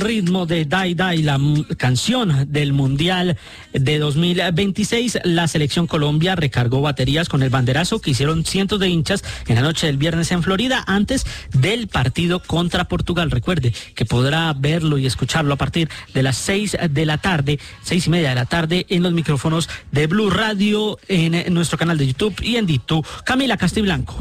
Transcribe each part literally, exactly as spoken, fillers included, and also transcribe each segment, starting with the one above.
ritmo de Dai Dai, la m- canción del Mundial de dos mil veintiséis, la selección Colombia recargó baterías con el banderazo que hicieron cientos de hinchas en la noche del viernes en Florida antes del partido contra Portugal. Recuerde que podrá verlo y escucharlo a partir de las seis de la tarde, seis y media de la tarde, en los micrófonos de Blue Radio, en nuestro canal de YouTube y en Ditu. Camila Castiblanco.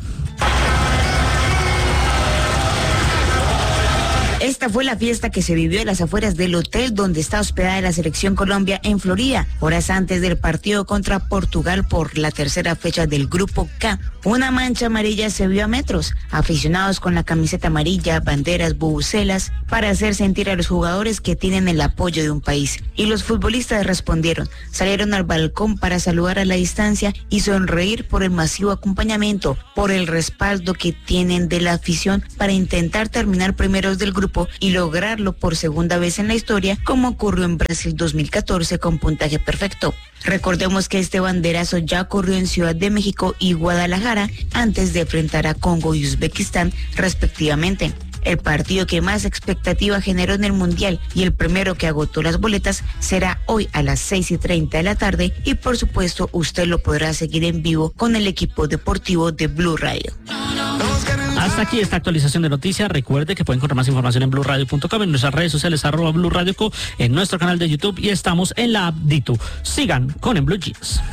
Esta fue la fiesta que se vivió en las afueras del hotel donde está hospedada la selección Colombia en Florida, horas antes del partido contra Portugal por la tercera fecha del Grupo K. Una mancha amarilla se vio a metros, aficionados con la camiseta amarilla, banderas, bubucelas, para hacer sentir a los jugadores que tienen el apoyo de un país. Y los futbolistas respondieron, salieron al balcón para saludar a la distancia y sonreír por el masivo acompañamiento, por el respaldo que tienen de la afición para intentar terminar primeros del grupo y lograrlo por segunda vez en la historia, como ocurrió en Brasil dos mil catorce con puntaje perfecto. Recordemos que este banderazo ya ocurrió en Ciudad de México y Guadalajara antes de enfrentar a Congo y Uzbekistán respectivamente. El partido que más expectativa generó en el Mundial y el primero que agotó las boletas será hoy a las seis y treinta de la tarde y por supuesto usted lo podrá seguir en vivo con el equipo deportivo de Blue Radio. Hasta aquí esta actualización de noticias. Recuerde que puede encontrar más información en blue radio punto com, en nuestras redes sociales, arroba Blue Radio Co, en nuestro canal de YouTube y estamos en la app Ditu. Sigan con En Blue Jeans.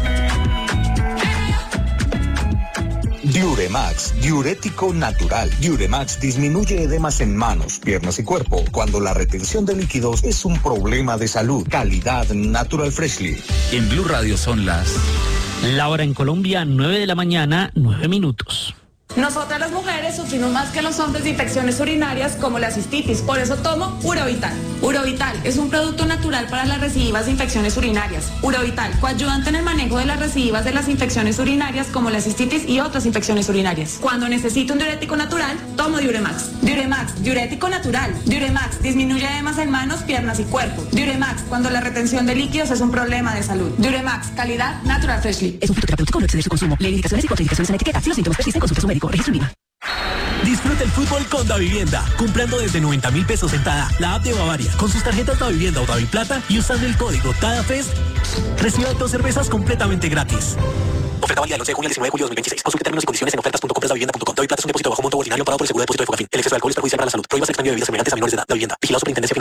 Diuremax, diurético natural. Diuremax disminuye edemas en manos, piernas y cuerpo cuando la retención de líquidos es un problema de salud. Calidad Natural Freshly. En Blue Radio son las... La hora en Colombia, nueve de la mañana, nueve minutos. Nosotras las mujeres sufrimos más que los hombres de infecciones urinarias como la cistitis, por eso tomo Urovital. Urovital es un producto natural para las recidivas de infecciones urinarias. Urovital, coayudante en el manejo de las recidivas de las infecciones urinarias como la cistitis y otras infecciones urinarias. Cuando necesito un diurético natural, tomo Diuremax. Diuremax, diurético natural. Diuremax, disminuye edemas en manos, piernas y cuerpo. Diuremax, cuando la retención de líquidos es un problema de salud. Diuremax, calidad Natural Freshly. Es un fruto terapéutico, no exceder su consumo. Lee indicaciones y contraindicaciones en la etiqueta. Si los síntomas persisten, consulte a su médico. Registro INVIMA. Disfruta el fútbol con Davivienda, comprando desde noventa mil pesos en Tada, la app de Bavaria, con sus tarjetas Davivienda o Daviplata y usando el código TADAFEST, reciba dos cervezas completamente gratis. Oferta válida del once de junio al diecinueve de julio de dos mil veintiséis. Consulte términos y condiciones en ofertas punto compras davivienda punto com. Daviplata es un depósito bajo monto ordinario pagado por el seguro de depósito de Fogafín. El exceso de alcohol es perjudicial para la salud. Prohíbas el expendio de bebidas semejantes a menores de edad. Davivienda. Vigilado Superintendencia Financiera.